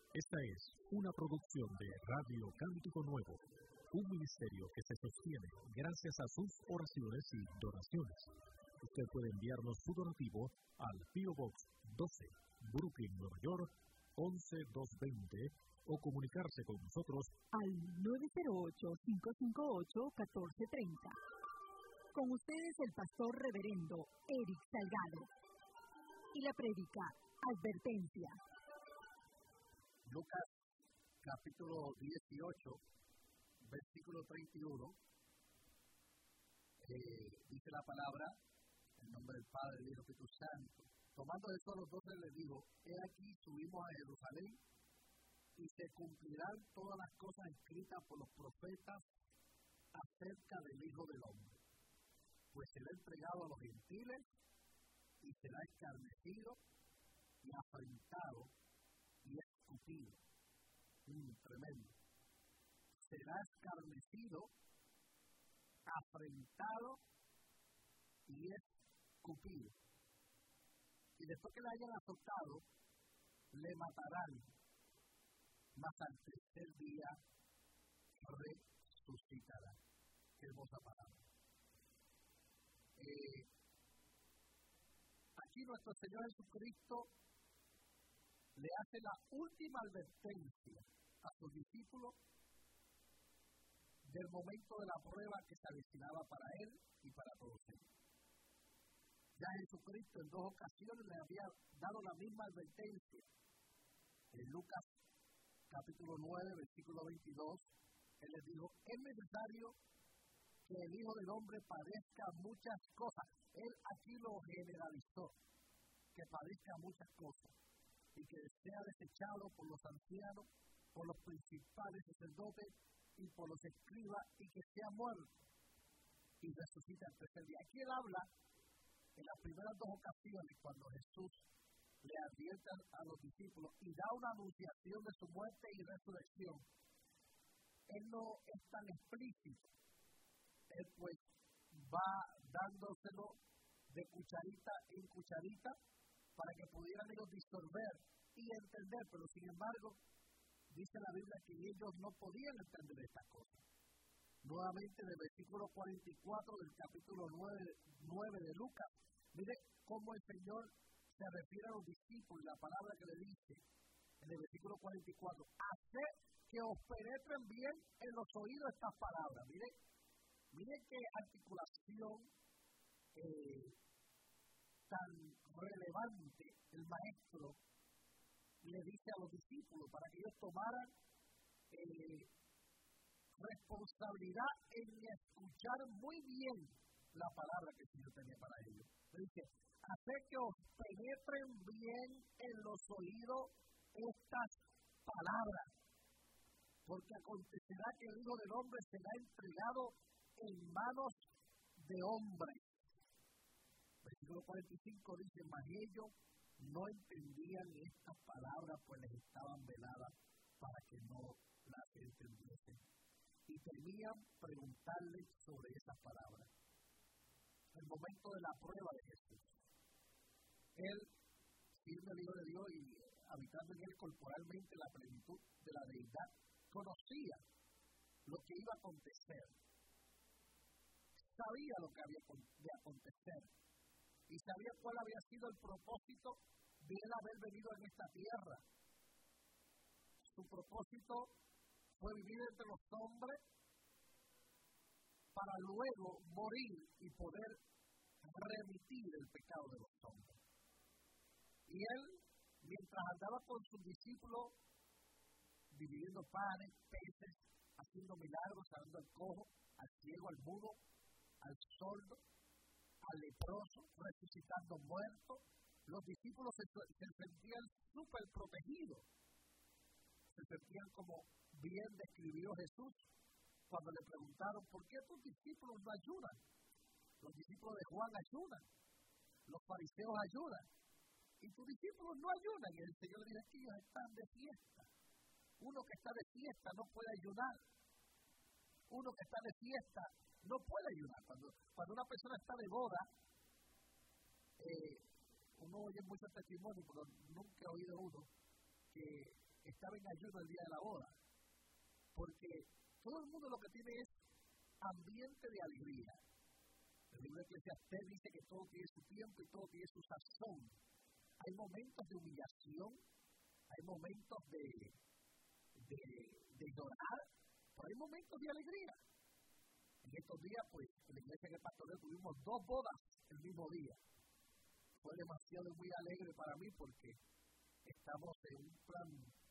Esta es una producción de Radio Cántico Nuevo, un ministerio que se sostiene gracias a sus oraciones y donaciones. Usted puede enviarnos su donativo al P.O. Box 12, Brooklyn, Nueva York, 11220, o comunicarse con nosotros al 908-558-1430. Con ustedes el pastor reverendo Eric Salgado. Y la prédica, advertencia. Lucas capítulo 18, versículo 31, dice la palabra, en nombre del Padre, del Hijo y del Espíritu Santo. Tomando eso los 12 les dijo: he aquí subimos a Jerusalén, y se cumplirán todas las cosas escritas por los profetas acerca del Hijo del Hombre. Pues será entregado a los gentiles, y será escarnecido, y afrentado, y escupido. Tremendo. Será escarnecido, afrentado, y escupido. Y después que le hayan azotado, le matarán, mas al tercer día resucitará. Qué hermosa palabra. Aquí nuestro Señor Jesucristo le hace la última advertencia a sus discípulos del momento de la prueba que se avecinaba para él y para todos ellos. Ya Jesucristo en 2 ocasiones le había dado la misma advertencia. En Lucas capítulo 9, versículo 22, él les dijo: es necesario que el Hijo del Hombre padezca muchas cosas. Él aquí lo generalizó, que padezca muchas cosas, y que sea desechado por los ancianos, por los principales sacerdotes y por los escribas, y que sea muerto y resucita al tercer día. Aquí él habla en las primeras 2 ocasiones cuando Jesús le advierte a los discípulos y da una anunciación de su muerte y resurrección. Él no es tan explícito. Él pues va dándoselo de cucharita en cucharita para que pudieran ellos disolver y entender, pero sin embargo dice la Biblia que ellos no podían entender estas cosas. Nuevamente en el versículo 44 del capítulo 9 de Lucas, mire cómo el Señor se refiere a los discípulos y la palabra que le dice en el versículo 44: haced que os penetren bien en los oídos estas palabras. Mire qué articulación tan relevante el maestro le dice a los discípulos para que ellos tomaran responsabilidad en escuchar muy bien la palabra que el Señor tenía para ellos. Le dice: haced que os penetren bien en los oídos estas palabras, porque acontecerá que el Hijo del Hombre será entregado en manos de hombres. Versículo 45 dice: mas ellos no entendían estas palabras, pues les estaban veladas para que no las entendiesen. Y temían preguntarles sobre esas palabras. El momento de la prueba de Jesús. Él, siendo el Hijo de Dios y habitando en él corporalmente la plenitud de la deidad, conocía lo que iba a acontecer. Sabía lo que había de acontecer. Y sabía cuál había sido el propósito de él haber venido en esta tierra. Su propósito fue vivir entre los hombres para luego morir y poder remitir el pecado de los hombres. Y él, mientras andaba con sus discípulos, dividiendo panes, peces, haciendo milagros, sanando al cojo, al ciego, al mudo, al sordo, al leproso, resucitando muertos, los discípulos se sentían súper protegidos. Se sentían como bien describió Jesús cuando le preguntaron: ¿por qué tus discípulos no ayudan? Los discípulos de Juan ayudan, los fariseos ayudan, y tus discípulos no ayudan. Y el Señor dice: que ellos están de fiesta. Uno que está de fiesta no puede ayudar. Uno que está de fiesta no puede ayudar. Cuando una persona está de boda, uno oye muchos testimonios, pero nunca he oído uno que estaba en ayuno el día de la boda, porque todo el mundo lo que tiene es ambiente de alegría. El libro de Eclesiastés dice que todo tiene su tiempo y todo tiene su sazón. Hay momentos de humillación, hay momentos de llorar, pero hay momentos de alegría. En estos días, pues, en la iglesia de Pastoreo tuvimos 2 bodas el mismo día. Fue demasiado muy alegre para mí porque estamos en un plan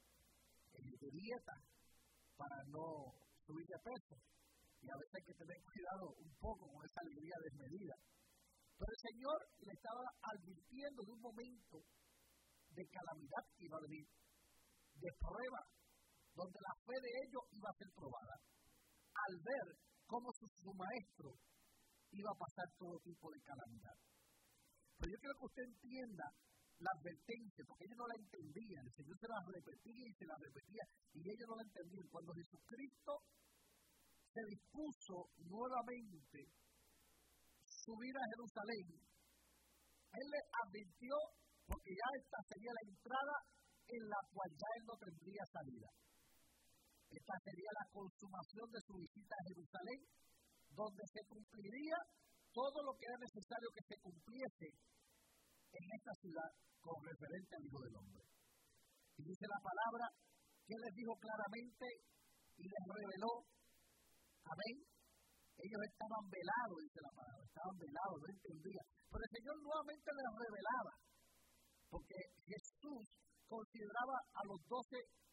de dieta para no subir de peso. Y a veces hay que tener cuidado un poco con esa alegría desmedida. Pero el Señor le estaba advirtiendo de un momento de calamidad que iba a venir, de prueba, donde la fe de ellos iba a ser probada. Al ver cómo su maestro iba a pasar todo tipo de calamidad. Pero yo quiero que usted entienda la advertencia, porque ellos no la entendían. El Señor se la repetía y se la repetía, y ellos no la entendían. Cuando Jesucristo se dispuso nuevamente subir a Jerusalén, Él les advirtió, porque ya esta sería la entrada en la cual ya Él no tendría salida. Esta sería la consumación de su visita a Jerusalén, donde se cumpliría todo lo que era necesario que se cumpliese en esta ciudad con referente al Hijo del Hombre. Y dice la palabra que Él les dijo claramente y les reveló. Amén. Ellos estaban velados, dice la palabra, estaban velados, no entendían. Pero el Señor nuevamente les revelaba, porque Jesús consideraba a los 12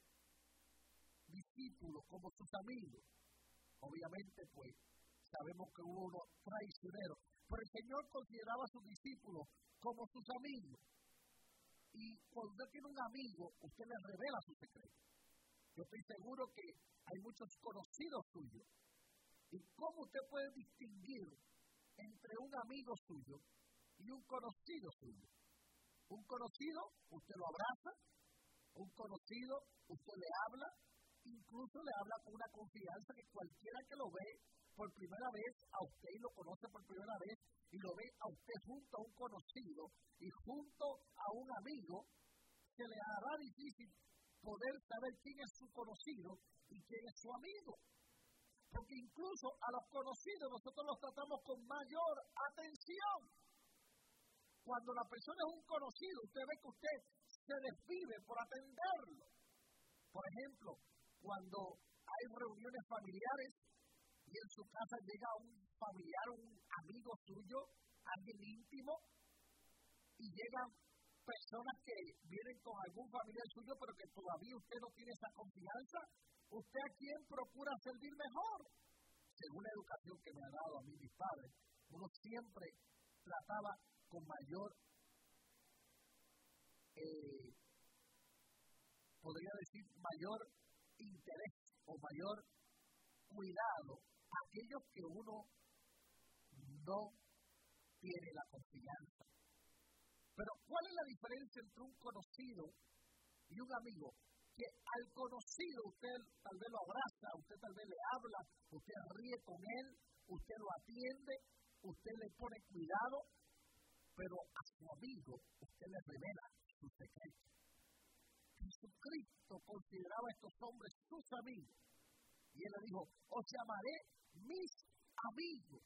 discípulos como sus amigos. Obviamente, pues, sabemos que hubo unos traicioneros, pero el Señor consideraba a sus discípulos como sus amigos. Y cuando usted tiene un amigo, usted le revela sus secretos. Yo estoy seguro que hay muchos conocidos suyos. ¿Y cómo usted puede distinguir entre un amigo suyo y un conocido suyo? Un conocido, usted lo abraza. Un conocido, usted le habla. Incluso le habla con una confianza que cualquiera que lo ve por primera vez a usted y lo conoce por primera vez y lo ve a usted junto a un conocido y junto a un amigo, se le hará difícil poder saber quién es su conocido y quién es su amigo. Porque incluso a los conocidos nosotros los tratamos con mayor atención. Cuando la persona es un conocido, usted ve que usted se desvive por atenderlo. Por ejemplo, cuando hay reuniones familiares y en su casa llega un familiar, un amigo suyo, alguien íntimo, y llegan personas que vienen con algún familiar suyo, pero que todavía usted no tiene esa confianza, ¿usted a quién procura servir mejor? Según la educación que me ha dado a mí mis padres, uno siempre trataba con mayor, podría decir, mayor interés o mayor cuidado a aquellos que uno no tiene la confianza. Pero ¿cuál es la diferencia entre un conocido y un amigo? Que al conocido usted tal vez lo abraza, usted tal vez le habla, usted ríe con él, usted lo atiende, usted le pone cuidado, pero a su amigo usted le revela sus secretos. Jesucristo consideraba a estos hombres sus amigos. Y él le dijo, os llamaré mis amigos.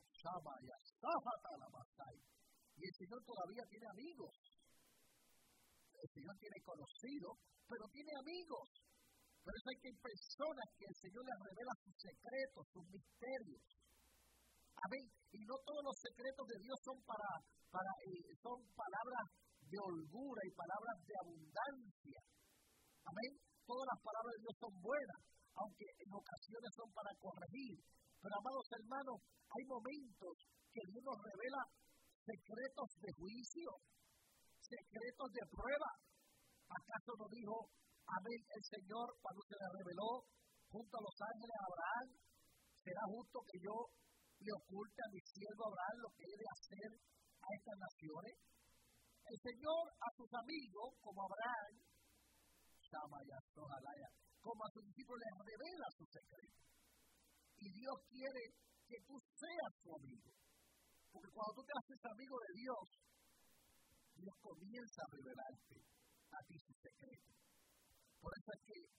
Y el Señor todavía tiene amigos. El Señor tiene conocidos, pero tiene amigos. Por eso hay que hay personas que el Señor les revela sus secretos, sus misterios. Amén. Y no todos los secretos de Dios son son palabras de holgura y palabras de abundancia. Amén. Todas las palabras de Dios son buenas, aunque en ocasiones son para corregir. Pero, amados hermanos, hay momentos que Dios nos revela secretos de juicio, secretos de prueba. ¿Acaso no dijo, amén, el Señor cuando se le reveló junto a los ángeles a Abraham? ¿Será justo que yo le oculte a mi siervo Abraham lo que he de hacer a estas naciones? El Señor a sus amigos, como Abraham, como a sus discípulos, les revela sus secretos. Y Dios quiere que tú seas su amigo. Porque cuando tú te haces amigo de Dios, Dios comienza a revelarte a ti sus secretos. Por eso es que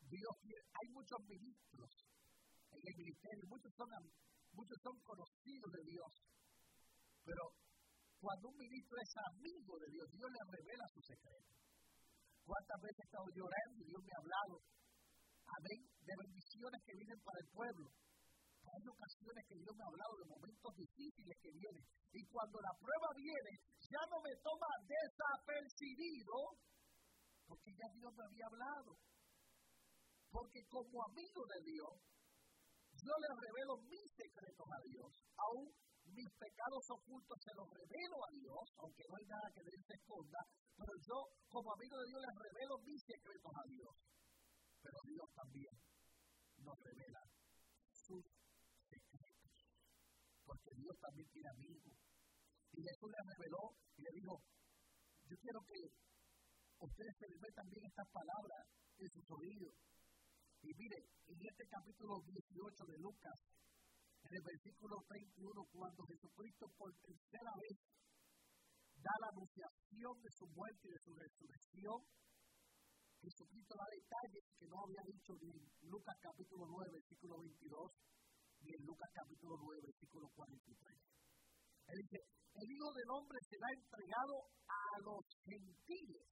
hay muchos ministros en el ministerio, muchos son conocidos de Dios, pero cuando un ministro es amigo de Dios, Dios le revela su secreto. ¿Cuántas veces he estado llorando y Dios me ha hablado, amén, de bendiciones que vienen para el pueblo? Hay ocasiones que Dios me ha hablado de momentos difíciles que vienen, y cuando la prueba viene, ya no me toma desapercibido, porque ya Dios me había hablado. Porque como amigo de Dios, yo le revelo mis secretos a Dios, aún mis pecados ocultos se los revelo a Dios, aunque no hay nada que de él se esconda, pero yo como amigo de Dios les revelo mis secretos a Dios. Pero Dios también nos revela sus secretos, porque Dios también tiene amigos. Y Jesús le reveló y le dijo, yo quiero que ustedes se les metan bien estas palabras en sus oídos. Y mire, en este capítulo 18 de Lucas, en el versículo 31, cuando Jesucristo por tercera vez da la anunciación de su muerte y de su resurrección, Jesucristo da detalles que no había dicho ni en Lucas capítulo 9, versículo 22, ni en Lucas capítulo 9, versículo 43. Él dice, el Hijo del Hombre será entregado a los gentiles.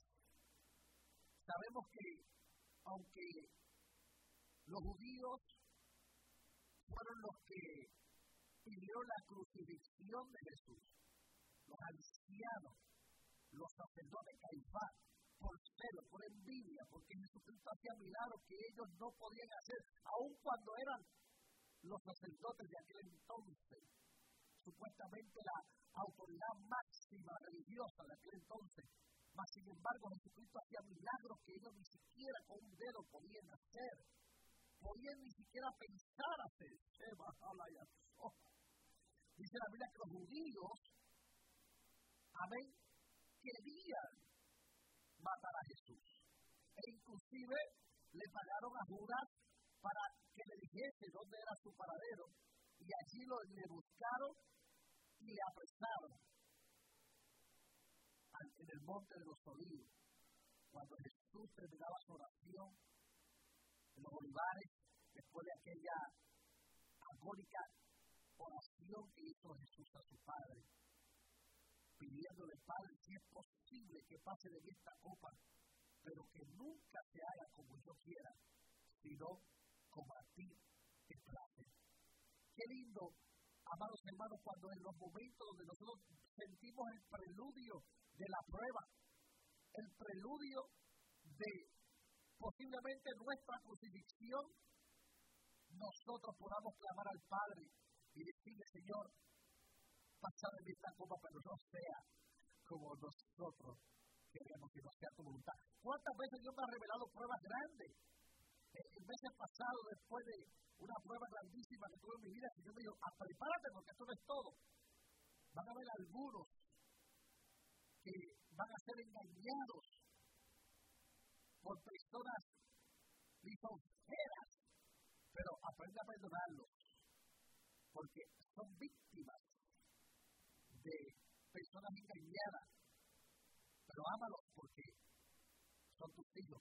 Sabemos que, aunque los judíos fueron los que pidieron la crucifixión de Jesús, los ancianos, los sacerdotes, Caifás, por celo, por envidia, porque Jesucristo hacía milagros que ellos no podían hacer, aun cuando eran los sacerdotes de aquel entonces, supuestamente la autoridad máxima religiosa de aquel entonces. Mas sin embargo Jesucristo hacía milagros que ellos ni siquiera con un dedo podían hacer, podían ni siquiera pensar hacer. Dice la Biblia que los judíos, amén, querían matar a Jesús, e inclusive le pagaron a Judas para que le dijese dónde era su paradero, y allí le buscaron y le apresaron en el monte de los Olivos, cuando Jesús terminaba su oración en los olivares, después de aquella agónica oración que hizo Jesús a su Padre, pidiéndole, Padre, si es posible que pase de mí esta copa, pero que nunca se haga como yo quiera, sino como a ti te place. Qué lindo, amados hermanos, cuando en los momentos donde nosotros sentimos el preludio de la prueba, el preludio de posiblemente nuestra crucifixión, nosotros podamos clamar al Padre y decirle, Señor, pasa de mí esta copa, pero no sea como nosotros queremos, que no sea tu voluntad. ¿Cuántas veces Dios me ha revelado pruebas grandes? El mes pasado, después de una prueba grandísima que tuve en mi vida, el Señor me dijo, prepárate porque esto no es todo. Van a haber algunos que van a ser engañados por personas lisonjeras, pero aprende a perdonarlos, porque son víctimas de personas engañadas, pero ámalos porque son tus hijos.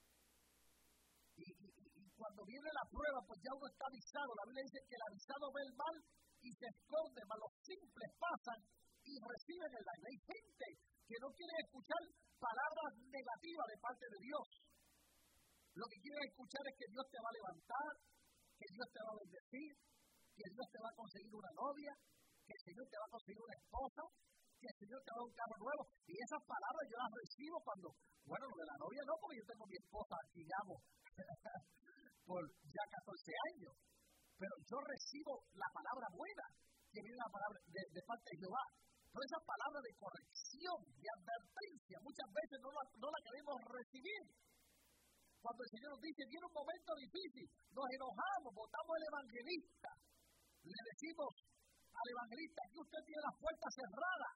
Y cuando viene la prueba, pues ya uno está avisado. La Biblia dice que el avisado ve el mal y se esconde, mas los simples pasan y reciben el daño. Hay gente que no quiere escuchar palabras negativas de parte de Dios. Lo que quieren escuchar es que Dios te va a levantar, que Dios te va a bendecir, que Dios te va a conseguir una novia, que el Señor te va a conseguir una esposa, que el Señor te va a dar un carro nuevo. Y esas palabras yo las recibo cuando, bueno, lo de la novia no, porque yo tengo mi esposa, digamos, por ya 14 años. Pero yo recibo la palabra buena, que viene la palabra de parte de Jehová. Pero esa palabra de corrección, de advertencia, muchas veces no la queremos recibir. Cuando el Señor nos dice, viene un momento difícil, nos enojamos, votamos al evangelista. Le decimos al evangelista que usted tiene las puertas cerradas.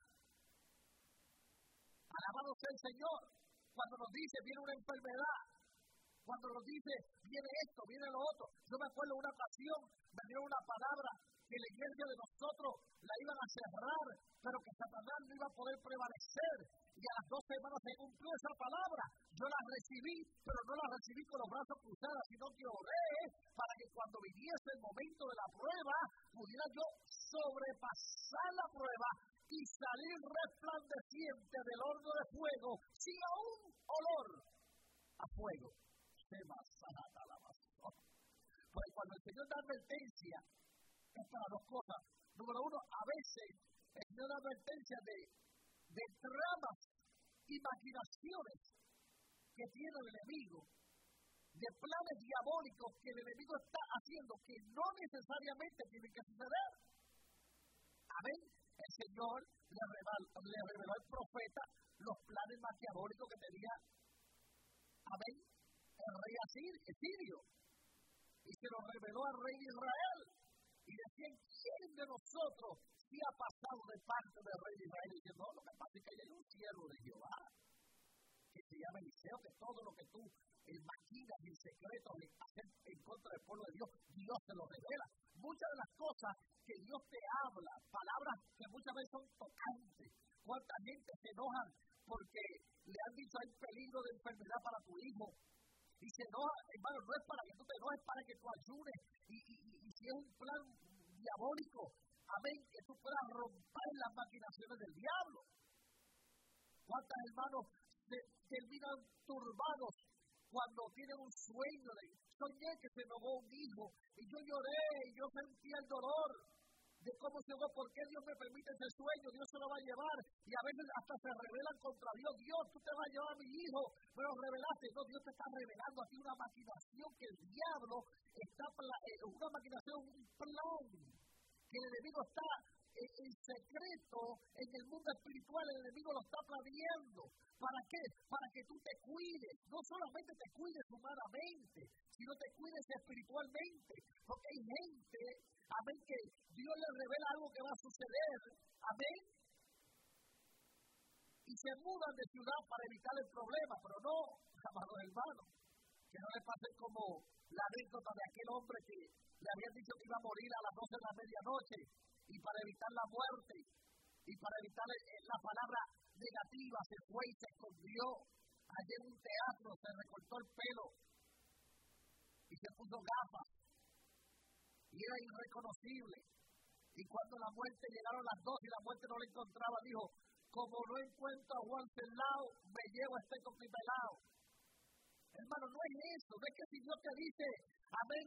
Alabado sea el Señor. Cuando nos dice, viene una enfermedad. Cuando nos dice, viene esto, viene lo otro. Yo me acuerdo de una ocasión, me dio una palabra que que la iglesia de nosotros la iban a cerrar, pero que Satanás no iba a poder prevalecer. Y a las 2 semanas se cumplió esa palabra. Yo la recibí, pero no la recibí con los brazos cruzados, sino que oré para que cuando viniese el momento de la prueba, pudiera yo sobrepasar la prueba y salir resplandeciente del horno de fuego, sin aún olor a fuego. Pues cuando el Señor da advertencia, es para 2 cosas. Número 1, a veces el Señor da advertencia de tramas y maquinaciones que tiene el enemigo, de planes diabólicos que el enemigo está haciendo, que no necesariamente tienen que suceder. Amén. El Señor le reveló al profeta los planes maquiavélicos que tenía, amén, el rey Asirio. Y se lo reveló al rey de Israel. Y decían, ¿quién de nosotros sí ha pasado de parte del rey de Israel? Y dice, no, lo que pasa es que hay un siervo de Jehová, que se llama Eliseo, que todo lo que tú maquinas en secreto en contra del pueblo de Dios, Dios te lo revela. Muchas de las cosas que Dios te habla, palabras que muchas veces son tocantes. ¿Cuánta gente se enoja porque le han dicho hay peligro de enfermedad para tu hijo? Y se enoja, hermano, no es para que tú te enojes, es para que tú ayudes. Y si es un plan diabólico, amén, que tú puedas romper las maquinaciones del diablo. ¿Cuántos hermanos se terminan turbados cuando tienen un sueño de soñé que se me ahogó un hijo y yo lloré y yo sentía el dolor de cómo se ahogó? ¿Por qué Dios me permite ese sueño? Dios se lo va a llevar. Y a veces hasta se rebelan contra Dios. Dios, tú te vas a llevar a mi hijo, pero revelaste. No, Dios te está revelando aquí una maquinación que el diablo está, una maquinación, un plan que el enemigo está en secreto en el mundo espiritual. El enemigo lo está planeando. ¿Para qué? Para que tú te cuides. No solamente te cuides humanamente, sino te cuides espiritualmente. Porque hay gente, amén, que Dios le revela algo que va a suceder, amén, y se mudan de ciudad para evitar el problema. Pero no, amados hermanos, que no le pase como la anécdota de aquel hombre que le habían dicho que iba a morir a las 12 de la medianoche, y para evitar la muerte, y para evitar la palabra negativa, se fue y se escondió allí en un teatro, se recortó el pelo, y se puso gafas, y era irreconocible. Y cuando la muerte llegaron las 2 y la muerte no la encontraba, dijo, como no encuentro a Juan Celao, me llevo a este copipelao. Hermano, no es eso, no es que si Dios te dice, amén,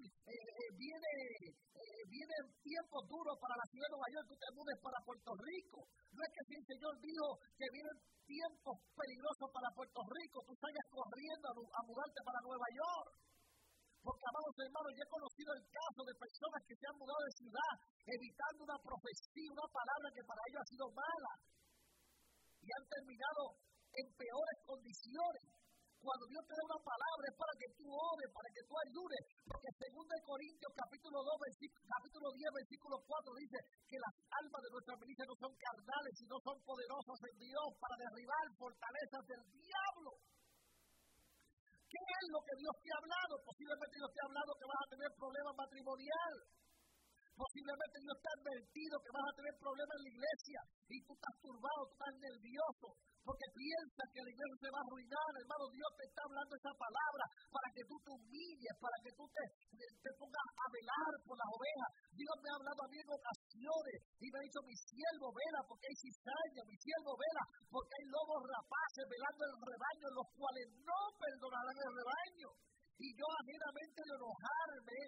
vienen tiempos duros para la ciudad de Nueva York, tú te mudes para Puerto Rico. No es que si el Señor dijo que vienen tiempos peligrosos para Puerto Rico, tú salgas corriendo a mudarte para Nueva York. Porque, amados hermanos, yo he conocido el caso de personas que se han mudado de ciudad evitando una profecía, una palabra que para ellos ha sido mala, y han terminado en peores condiciones. Cuando Dios te da una palabra es para que tú ores, para que tú ayudes, porque 2 Corintios capítulo 10, versículo 4 dice que las almas de nuestra milicia no son carnales, sino son poderosas en Dios para derribar fortalezas del diablo. ¿Qué es lo que Dios te ha hablado? Posiblemente Dios te ha hablado que vas a tener problemas matrimoniales. Posiblemente Dios te ha advertido que vas a tener problemas en la iglesia y tú estás turbado, tú estás nervioso, porque piensas que la iglesia se va a arruinar. Hermano, Dios te está hablando esa palabra para que tú te humilles, para que tú te pongas a velar por las ovejas. Dios me ha hablado a mí en ocasiones y me ha dicho, mi siervo vela porque hay cizaña, mi siervo vela porque hay lobos rapaces velando el rebaño, los cuales no perdonarán el rebaño. Y yo, ajenamente de enojarme,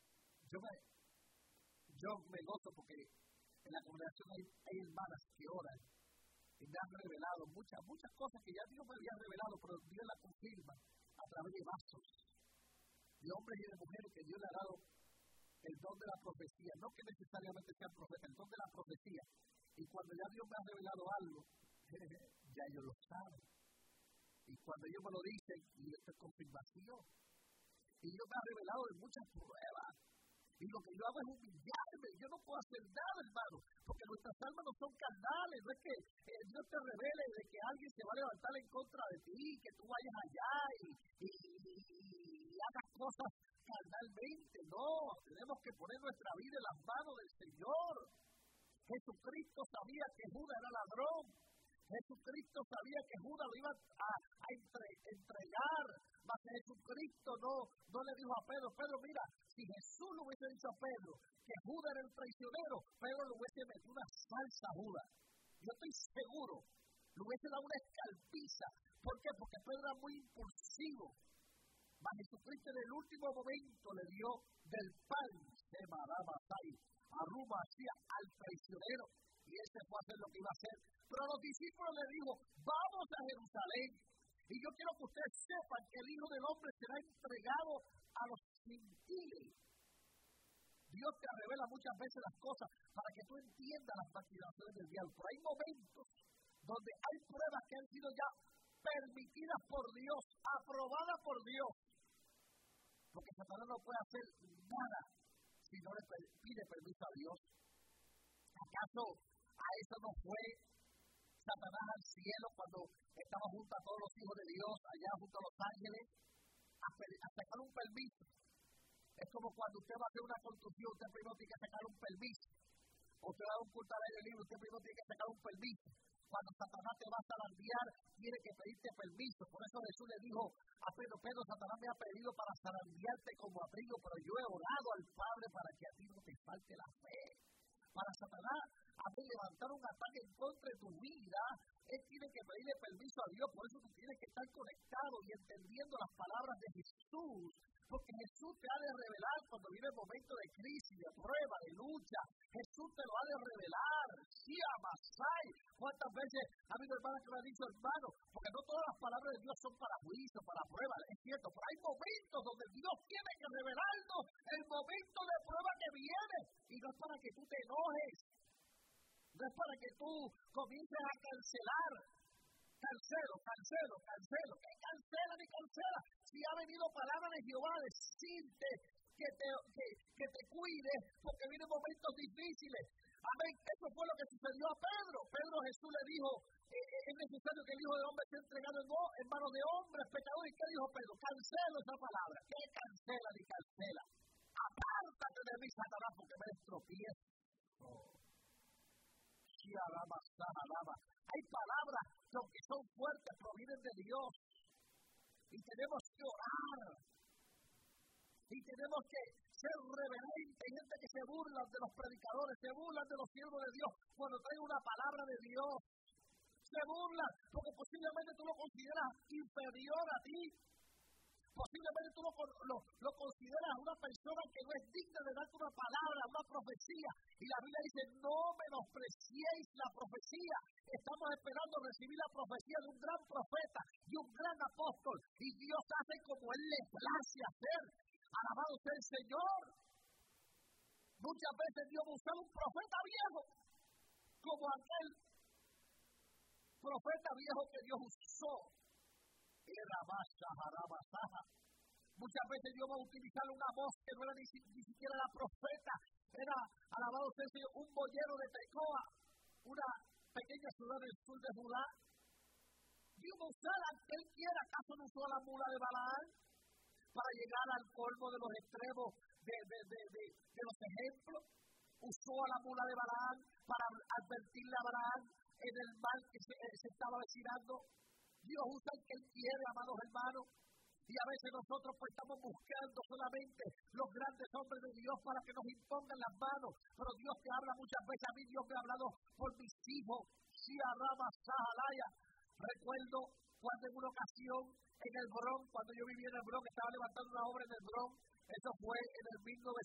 yo me gozo porque en la congregación hay hermanas que oran y me han revelado muchas cosas que ya Dios me había revelado, pero Dios la confirma a través de vasos, de hombres y de mujeres que Dios le ha dado el don de la profecía, no que necesariamente sean profetas, el don de la profecía. Y cuando ya Dios me ha revelado algo, ya ellos lo saben. Y cuando ellos me lo dicen, y esto es confirmación. Y Dios me ha revelado de muchas pruebas. Y lo que yo hago es humillarme. Yo no puedo hacer nada, hermano, porque nuestras almas no son carnales. No es que Dios te revele de que alguien se va a levantar en contra de ti, que tú vayas allá y hagas cosas carnalmente. mente, no, tenemos que poner nuestra vida en las manos del Señor. Jesucristo sabía que Judas era ladrón. Jesucristo sabía que Judas lo iba a entregar. Mas Jesucristo no le dijo a Pedro, mira, si Jesús le hubiese dicho a Pedro que Judas era el traicionero, Pedro le hubiese metido una salsa a Judas. Yo estoy seguro, le hubiese dado una escalpiza. ¿Por qué? Porque Pedro era muy impulsivo. Mas Jesucristo en el último momento le dio del pan, se Maramasai, arruma hacia al traicionero, y él se fue a hacer lo que iba a hacer. Pero a los discípulos le dijo, vamos a Jerusalén, y yo quiero que ustedes sepan que el Hijo del Hombre será entregado a los gentiles. Dios te revela muchas veces las cosas para que tú entiendas las maquinaciones del diablo. Pero hay momentos donde hay pruebas que han sido ya permitidas por Dios, aprobadas por Dios. Porque Satanás no puede hacer nada si no le pide permiso a Dios. ¿Acaso a eso no fue Satanás al cielo cuando estaba junto a todos los hijos de Dios, allá junto a los ángeles, a sacar un permiso? Es como cuando usted va a hacer una construcción, usted primero tiene que sacar un permiso. O usted va a un culto al aire libre, usted primero tiene que sacar un permiso. Cuando Satanás te va a zarandear, tiene que pedirte permiso. Por eso Jesús le dijo a Pedro, Satanás me ha pedido para zarandearte como a trigo, pero yo he orado al Padre para que a ti no te falte la fe. Para Satanás, a mí levantar un ataque en contra de tu vida, él tiene que pedirle permiso a Dios. Por eso tú tienes que estar conectado y entendiendo las palabras de Jesús. Porque Jesús te ha de revelar cuando vive momentos de crisis, de prueba, de lucha. Jesús te lo ha de revelar. Sí, amasai. ¿Cuántas veces ha habido hermanas que me han dicho, hermano? Porque no todas las palabras de Dios son para juicio, para prueba. Es cierto, pero hay momentos donde Dios tiene que revelarnos el momento de prueba que viene. Y no es para que tú te enojes. No es para que tú comiences a cancelar. Cancelo. ¿Qué cancela ni cancela? Si ha venido palabra de Jehová a decirte que te cuides porque vienen momentos difíciles. Amén. Eso fue lo que sucedió a Pedro. Jesús le dijo, es necesario que el Hijo del Hombre sea entregado en manos de hombres pecadores. ¿Y qué dijo Pedro? Cancelo esa palabra. ¿Qué cancela ni cancela? Apártate de mí, Satanás, porque me estropiezo. Hay palabras que aunque son fuertes provienen de Dios y tenemos que orar y tenemos que ser reverentes. Hay gente que se burlan de los predicadores, se burlan de los siervos de Dios cuando traen una palabra de Dios, se burlan porque posiblemente tú lo consideras inferior a ti. Posiblemente tú lo consideras una persona que no es digna de darte una palabra, una profecía. Y la Biblia dice, no menospreciéis la profecía. Estamos esperando recibir la profecía de un gran profeta, de un gran apóstol. Y Dios hace como Él le place hacer. Alabado sea el Señor. Muchas veces Dios busca un profeta viejo, como aquel profeta viejo que Dios usó. Muchas veces Dios va a utilizar una voz que no era ni siquiera la profeta, era, alabado sea el Señor, un boyero de Tecoa, una pequeña ciudad del sur de Judá. Dios va a usar al que Él quiera. ¿Acaso no usó a la mula de Balaam para llegar al colmo de los extremos de los ejemplos? Usó a la mula de Balaam para advertirle a Balaam en el mal que se estaba avecinando. Dios usa el que Él quiere, amados hermanos. Y a veces nosotros pues estamos buscando solamente los grandes hombres de Dios para que nos impongan las manos. Pero Dios te habla muchas veces. A mí Dios me ha hablado por mis hijos. Recuerdo cuando en una ocasión en el Bronx, cuando yo vivía en el Bronx, estaba levantando una obra en el Bronx. Eso fue en el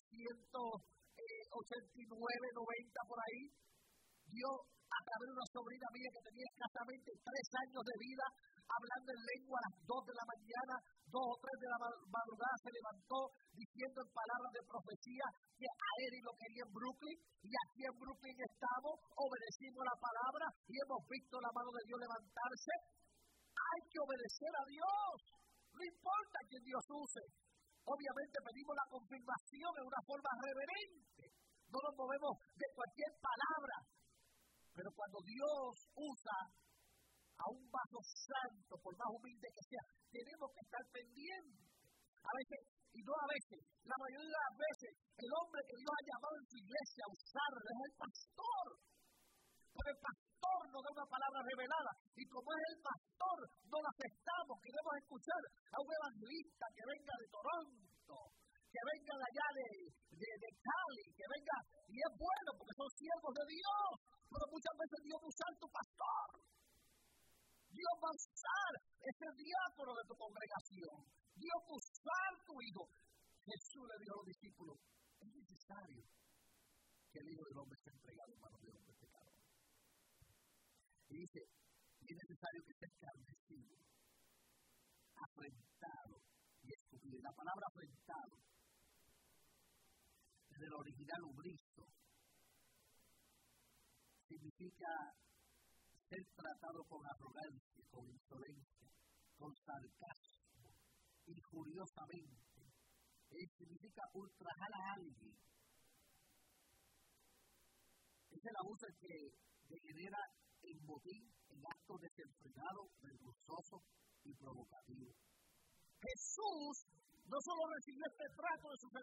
1989, 90 por ahí. Dios, a través de una sobrina mía que tenía escasamente 3 años de vida, hablando en lengua a las 2 de la mañana, 2 o 3 de la madrugada, se levantó diciendo en palabras de profecía que a Eric lo quería en Brooklyn, y aquí en Brooklyn estamos, obedecimos la palabra y hemos visto la mano de Dios levantarse. Hay que obedecer a Dios, no importa quién Dios use. Obviamente pedimos la confirmación en una forma reverente, no nos movemos de cualquier palabra. Pero cuando Dios usa a un vaso santo, por más humilde que sea, tenemos que estar pendientes. A veces y no a veces. La mayoría de las veces, el hombre que Dios ha llamado en su iglesia a usar es el pastor. Pero el pastor nos da una palabra revelada. Y como es el pastor, no la aceptamos. Queremos escuchar a un evangelista que venga de Toronto, que venga de allá de Cali, que venga. Y es bueno porque son siervos de Dios. Pero muchas veces Dios va a usar tu pastor. Dios va a usar ese diácono de tu congregación. Dios va a usar tu hijo. Jesús le dijo a los discípulos, es necesario que el Hijo del Hombre sea entregado en manos de hombres pecadores. Y dice, es necesario que sea escarnecido, afrentado y escupido. La palabra afrentado, desde el original ubrizo, significa ser tratado con arrogancia, con insolencia, con sarcasmo, injuriosamente. Significa ultrajar a alguien. Es el abuso que degenera en botín, en actos desenfrenados, vergonzosos y provocativos. Jesús no solo recibió este trato de sus